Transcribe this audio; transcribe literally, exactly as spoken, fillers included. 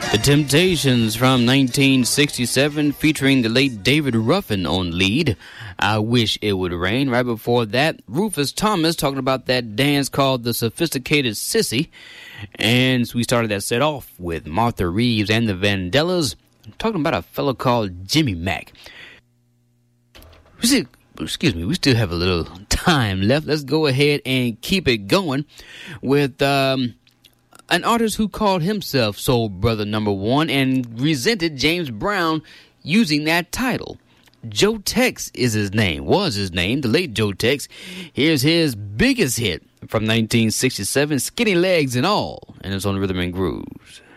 The Temptations from nineteen sixty-seven, featuring the late David Ruffin on lead. I Wish It Would Rain. Right before that, Rufus Thomas talking about that dance called The Sophisticated Sissy. And we started that set off with Martha Reeves and the Vandellas, talking about a fellow called Jimmy Mack. We still, excuse me, we still have a little time left. Let's go ahead and keep it going with um, an artist who called himself Soul Brother Number One and resented James Brown using that title. Joe Tex is his name, was his name, the late Joe Tex. Here's his biggest hit from nineteen sixty-seven, Skinny Legs and All, and it's on Rhythm and Grooves.